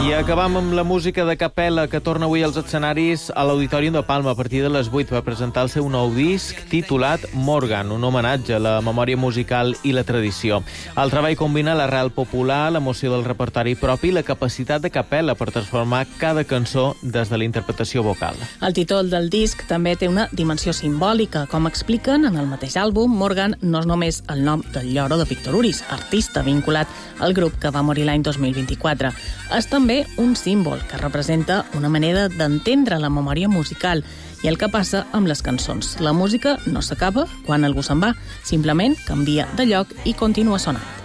I acabam amb la música de Capella, que torna avui als escenaris a l'Auditorium de Palma a partir de les 8 per presentar el seu nou disc titulat Morgan, un homenatge a la memòria musical i la tradició. El treball combina l'arrel popular, l'emoció del repertori propi i la capacitat de Capella per transformar cada cançó des de la interpretació vocal. El títol del disc també té una dimensió simbòlica. Com expliquen en el mateix àlbum, Morgan no és només el nom del lloro de Víctor Uris, artista vinculat al grup que va morir l'any 2024. És també un símbol que representa una manera d'entendre la memòria musical i el que passa amb les cançons. La música no s'acaba quan algú se'n va, simplement canvia de lloc i continua sonant.